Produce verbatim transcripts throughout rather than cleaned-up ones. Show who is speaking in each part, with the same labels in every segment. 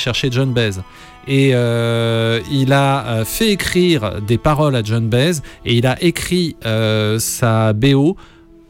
Speaker 1: chercher John Baez. Et euh, il a fait écrire des paroles à John Baez et il a écrit euh, sa B O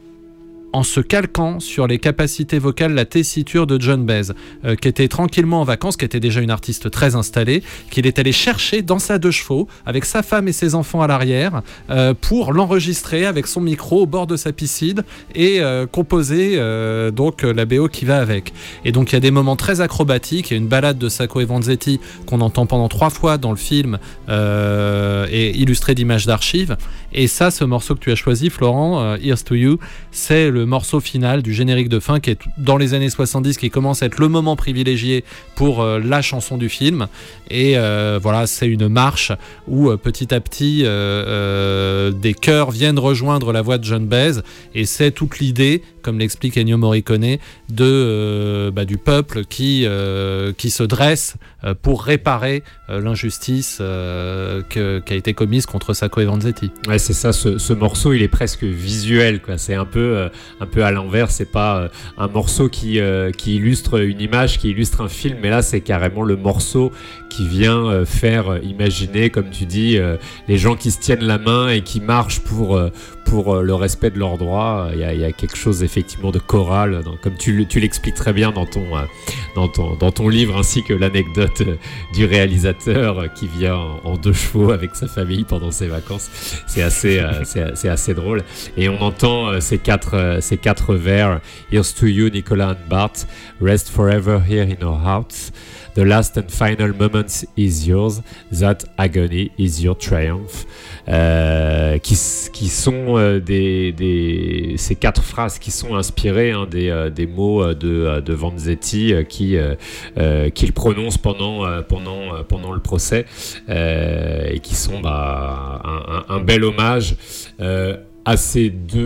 Speaker 1: en se calquant sur les capacités vocales, la tessiture de John Baez, euh, qui était tranquillement en vacances, qui était déjà une artiste très installée, qu'il est allé chercher dans sa deux chevaux, avec sa femme et ses enfants à l'arrière, euh, pour l'enregistrer avec son micro au bord de sa piscine et euh, composer euh, donc la B O qui va avec. Et donc il y a des moments très acrobatiques, il y a une balade de Sacco et Vanzetti qu'on entend pendant trois fois dans le film euh, et illustrée d'images d'archives. Et ça, ce morceau que tu as choisi, Florent, euh, Here's to You, c'est le morceau final du générique de fin qui est dans les années soixante-dix, qui commence à être le moment privilégié pour euh, la chanson du film. Et euh, voilà, c'est une marche où euh, petit à petit euh, euh, des chœurs viennent rejoindre la voix de John Baez, et c'est toute l'idée, comme l'explique Ennio Morricone, de, euh, bah, du peuple qui, euh, qui se dresse euh, pour réparer euh, l'injustice euh, que, qui a été commise contre Sacco et Vanzetti.
Speaker 2: Ouais, c'est ça, ce, ce morceau il est presque visuel, quoi. C'est un peu, euh, un peu à l'envers, c'est pas euh, un morceau qui, euh, qui illustre une image, qui illustre un film, mais là c'est carrément le morceau qui vient euh, faire euh, imaginer, comme tu dis, euh, les gens qui se tiennent la main et qui marchent pour, euh, pour euh, le respect de leurs droits. Il y a, il y a quelque chose effectivement de choral, dans, comme tu, tu l'expliques très bien dans ton, euh, dans, ton, dans ton livre, ainsi que l'anecdote euh, du réalisateur euh, qui vient en, en deux chevaux avec sa famille pendant ses vacances. C'est assez, euh, c'est, c'est assez drôle. Et on entend euh, ces, quatre, euh, ces quatre vers. Here's to you, Nicola and Bart. Rest forever here in our hearts. The last and final moment is yours. That agony is your triumph. Euh, qui, qui sont euh, des, des, ces quatre phrases qui sont inspirées hein, des, euh, des mots de, de Vanzetti euh, qui, euh, euh, qu'il prononce pendant, euh, pendant, euh, pendant le procès euh, et qui sont bah, un, un, un bel hommage euh, à ces deux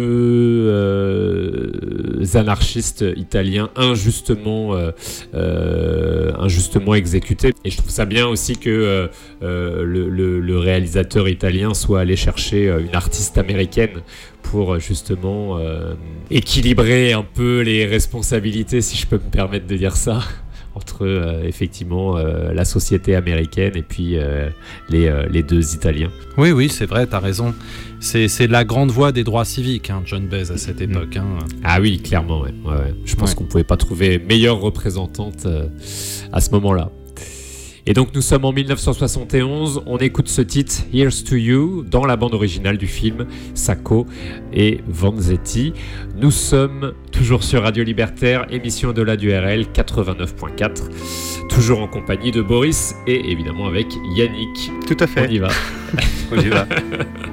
Speaker 2: euh, anarchistes italiens injustement, euh, euh, injustement exécutés. Et je trouve ça bien aussi que euh, euh, le, le, le réalisateur italien soit allé chercher une artiste américaine pour justement euh, équilibrer un peu les responsabilités, si je peux me permettre de dire ça, entre euh, effectivement euh, la société américaine et puis euh, les, euh, les deux Italiens.
Speaker 1: Oui, oui, c'est vrai, t'as raison. C'est, c'est la grande voix des droits civiques, hein, John Baez, à cette époque. Hein.
Speaker 2: Ah oui, clairement, ouais. Ouais, ouais. Je pense ouais. qu'on ne pouvait pas trouver meilleure représentante euh, à ce moment-là. Et donc nous sommes en dix-neuf cent soixante et onze, on écoute ce titre Here's to You dans la bande originale du film Sacco et Vanzetti. Nous sommes toujours sur Radio Libertaire, émission au-delà du R L quatre-vingt-neuf point quatre, toujours en compagnie de Boris et évidemment avec Yannick.
Speaker 3: Tout à fait.
Speaker 2: On y va.
Speaker 3: On y va.